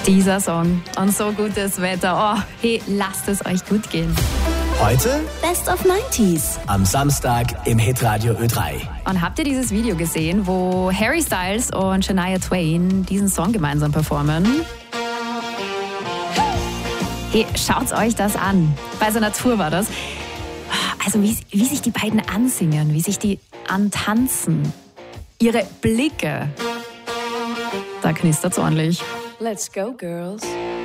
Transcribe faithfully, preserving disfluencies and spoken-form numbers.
Dieser Song und so gutes Wetter. Oh, hey, lasst es euch gut gehen. Heute Best of neunziger. am Samstag im Hitradio Ö drei. Und habt ihr dieses Video gesehen, wo Harry Styles und Shania Twain diesen Song gemeinsam performen? Hey, schaut euch das an. Bei so einer Tour war das. Also wie, wie sich die beiden ansingen, wie sich die antanzen. Ihre Blicke. Da knistert's ordentlich. Let's go, girls.